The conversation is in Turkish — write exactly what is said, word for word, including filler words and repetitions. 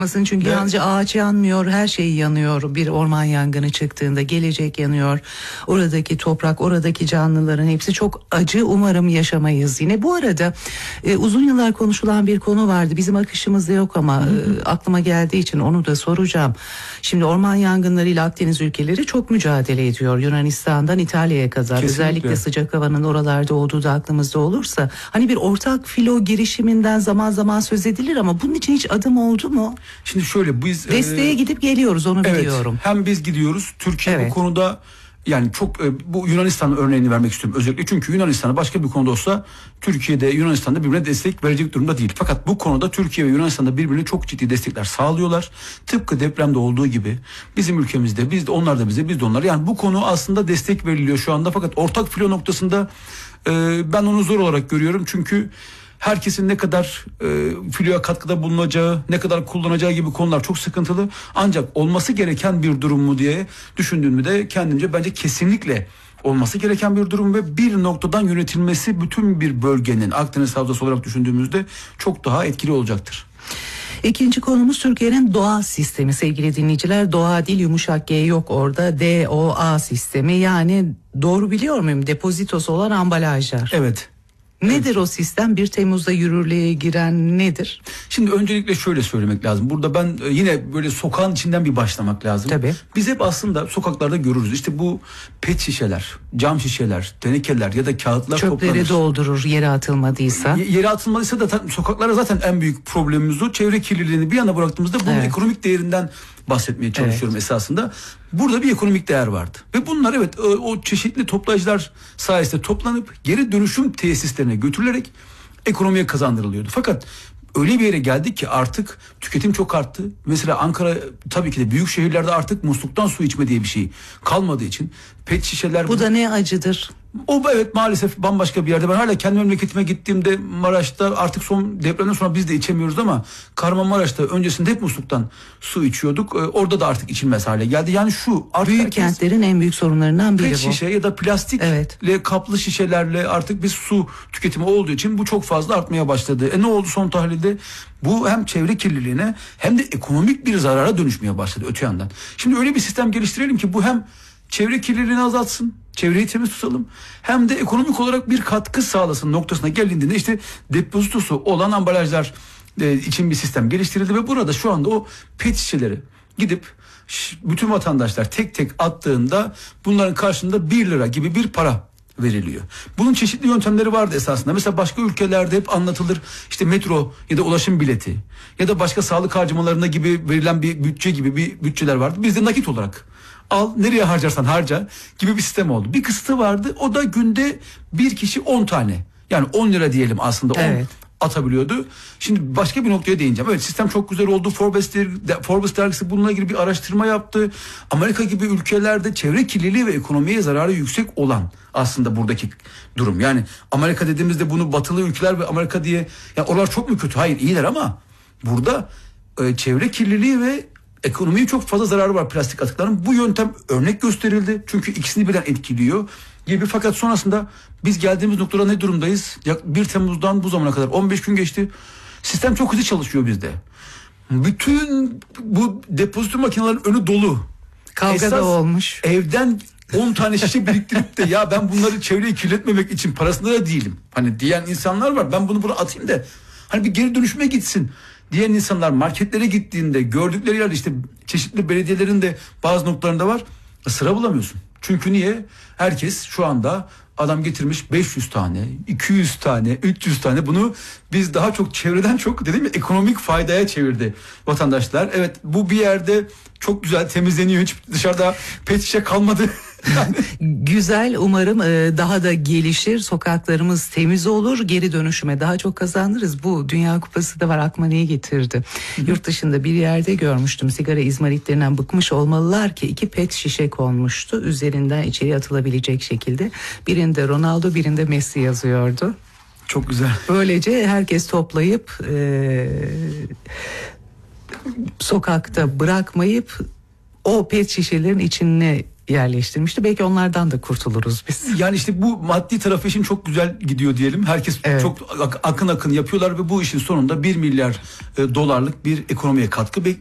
Çünkü Ve... yalnızca ağaç yanmıyor, her şey yanıyor. Bir orman yangını çıktığında gelecek yanıyor. Oradaki toprak, oradaki canlıların hepsi çok acı. Umarım yaşamayız yine. Bu arada e, uzun yıllar konuşulan bir konu vardı. Bizim akışımızda yok ama e, aklıma geldiği için onu da soracağım. Şimdi orman yangınlarıyla Akdeniz ülkeleri çok mücadele ediyor. Yunanistan'dan İtalya'ya kadar. Kesinlikle. Özellikle sıcak havanın oralarda olduğu da aklımızda olursa. Hani bir ortak filo girişiminden zaman zaman söz edilir ama bunun için hiç adım oldu mu? Şimdi şöyle biz... Desteğe e, gidip geliyoruz, onu evet, biliyorum. Hem biz gidiyoruz. Türkiye Evet. bu konuda yani çok e, bu Yunanistan örneğini vermek istiyorum özellikle. Çünkü Yunanistan'a başka bir konuda olsa Türkiye'de Yunanistan'da birbirine destek verecek durumda değil. Fakat bu konuda Türkiye ve Yunanistan'da birbirine çok ciddi destekler sağlıyorlar. Tıpkı depremde olduğu gibi bizim ülkemizde, biz de, onlar da bize, biz de onlara. Yani bu konu aslında destek veriliyor şu anda. Fakat ortak filo noktasında e, ben onu zor olarak görüyorum. Çünkü herkesin ne kadar e, filoya katkıda bulunacağı, ne kadar kullanacağı gibi konular çok sıkıntılı. Ancak olması gereken bir durum mu diye düşündüğümde de kendimce bence kesinlikle olması gereken bir durum ve bir noktadan yönetilmesi bütün bir bölgenin Akdeniz Havzası olarak düşündüğümüzde çok daha etkili olacaktır. İkinci konumuz Türkiye'nin DOA sistemi sevgili dinleyiciler. DOA değil, yumuşak G yok orada. D O A sistemi, yani doğru biliyor muyum? Depozitosu olan ambalajlar. Evet. Nedir evet. o sistem? bir Temmuz'da yürürlüğe giren nedir? Şimdi öncelikle şöyle söylemek lazım. Burada ben yine böyle sokağın içinden bir başlamak lazım. Tabii. Biz hep aslında sokaklarda görürüz. İşte bu pet şişeler, cam şişeler, tenekeler ya da kağıtlar Çöpleri toplanır. doldurur yere atılmadıysa. Y- yere atılmadıysa da ta- sokaklara zaten en büyük problemimiz o. Çevre kirliliğini bir yana bıraktığımızda bunun Evet. ekonomik değerinden bahsetmeye çalışıyorum Evet. esasında. Burada bir ekonomik değer vardı. Ve bunlar evet o, o çeşitli toplayıcılar sayesinde toplanıp geri dönüşüm tesislerine götürülerek ekonomiye kazandırılıyordu. Fakat öyle bir yere geldik ki artık tüketim çok arttı. Mesela Ankara, tabii ki de büyük şehirlerde artık musluktan su içme diye bir şey kalmadığı için pet şişeler... Bu da ne acıdır. O evet maalesef bambaşka bir yerde. Ben hala kendi memleketime gittiğimde Maraş'ta artık son depremden sonra biz de içemiyoruz ama Kahramanmaraş'ta öncesinde hep musluktan su içiyorduk. Ee, orada da artık içilmez hale geldi. Yani şu artık Büyük herkes kentlerin en büyük sorunlarından biri pet bu. şişe ya da plastikle Evet. kaplı şişelerle artık bir su tüketimi olduğu için bu çok fazla artmaya başladı. E ne oldu son tahlilde? Bu hem çevre kirliliğine hem de ekonomik bir zarara dönüşmeye başladı öte yandan. Şimdi öyle bir sistem geliştirelim ki bu hem çevre kirliliğini azaltsın, çevreyi temiz tutalım, hem de ekonomik olarak bir katkı sağlasın noktasına gelindiğinde işte depozitosu olan ambalajlar e, için bir sistem geliştirildi ve burada şu anda o pet şişeleri gidip bütün vatandaşlar tek tek attığında bunların karşılığında bir lira gibi bir para veriliyor. Bunun çeşitli yöntemleri vardı esasında. Mesela başka ülkelerde hep anlatılır. İşte metro ya da ulaşım bileti ya da başka sağlık harcamalarına gibi verilen bir bütçe gibi bir bütçeler vardı. Bizde nakit olarak al, nereye harcarsan harca gibi bir sistem oldu. Bir kısıtı vardı. O da günde bir kişi on tane. Yani on lira diyelim aslında. on Evet. atabiliyordu. Şimdi başka bir noktaya değineceğim. Evet, sistem çok güzel oldu. Forbes, der, Forbes dergisi bununla ilgili bir araştırma yaptı. Amerika gibi ülkelerde çevre kirliliği ve ekonomiye zararı yüksek olan aslında buradaki durum. Yani Amerika dediğimizde bunu batılı ülkeler ve Amerika diye, ya oralar çok mu kötü? Hayır, iyiler ama burada e, çevre kirliliği ve ekonomiye çok fazla zararı var plastik atıkların. Bu yöntem örnek gösterildi. Çünkü ikisini birden etkiliyor gibi. Fakat sonrasında biz geldiğimiz noktada ne durumdayız? bir Temmuz'dan bu zamana kadar on beş gün geçti. Sistem çok hızlı çalışıyor bizde. Bütün bu depozito makinelerinin önü dolu. Kavga Esas da olmuş. Evden on tane şişe biriktirip de ya ben bunları çevreyi kirletmemek için parasında da değilim. Hani diyen insanlar var. Ben bunu buraya atayım da hani bir geri dönüşüme gitsin diyen insanlar marketlere gittiğinde gördükleri yerde işte çeşitli belediyelerin de bazı noktalarında var. Sıra bulamıyorsun. Çünkü niye? Herkes şu anda adam getirmiş beş yüz tane, iki yüz tane, üç yüz tane, bunu biz daha çok çevreden çok dedim ya ekonomik faydaya çevirdi vatandaşlar. Evet, bu bir yerde çok güzel temizleniyor. Hiç dışarıda pet şişe kalmadı. Güzel, umarım e, daha da gelişir, sokaklarımız temiz olur, geri dönüşüme daha çok kazanırız. Bu Dünya Kupası da var, aklıma neyi getirdi? Hı-hı. Yurt dışında bir yerde görmüştüm, sigara izmaritlerinden bıkmış olmalılar ki iki pet şişe konmuştu üzerinden içeri atılabilecek şekilde. Birinde Ronaldo, birinde Messi yazıyordu. Çok güzel. Böylece herkes toplayıp e, sokakta bırakmayıp o pet şişelerin içine yerleştirmişti. Belki onlardan da kurtuluruz biz. Yani işte bu maddi tarafı için çok güzel gidiyor diyelim. Herkes Evet. çok ak- akın akın yapıyorlar ve bu işin sonunda bir milyar e, dolarlık bir ekonomiye katkı bekliyor.